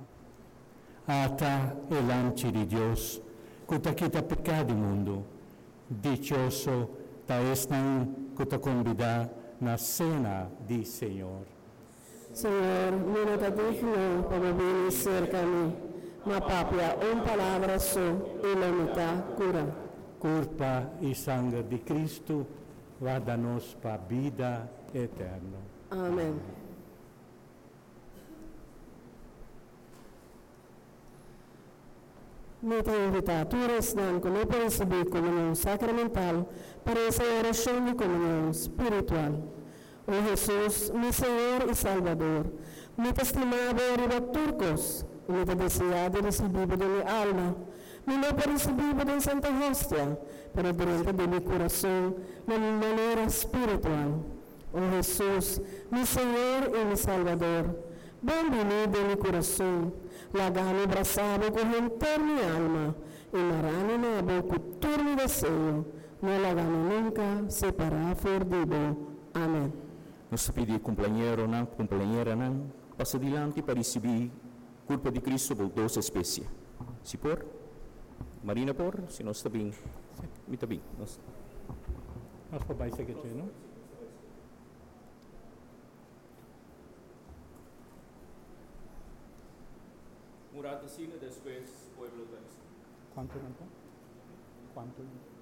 Ata e lanci di Dios, kuta kita pecado mundo, dichoso taes nang kuta convida na cena di Señor. Señor, no te digno como vienes cerca a mí, ma papia un palabra so y la mitad cura. Culpa y sangre de Cristo, guardanos para vida eterna. Amén. Nuestras invitaturas dan como para recibir comunión sacramental para esa oración de comunión espiritual. Oh Jesús, mi Señor y Salvador, mi estimado hermano turcos, mi necesidad de recibir de mi alma, mi no para recibir de Santa Hostia, pero dentro de mi corazón de manera espiritual. Oh Jesús, mi Señor y mi Salvador, bienvenido en mi corazón, la gana abrazado con entrar mi alma, y marano me aboco todo mi deseo, no la gano nunca, separar perdido. Amén. Nos pedi companheiro não, companheira não, passa adiante para receber culpa de Cristo por duas espécies. Se por, Marina por, se nós está bem, me está bem. Nós papai se que não? Murata sino después pueblo de Quanto não? Quanto?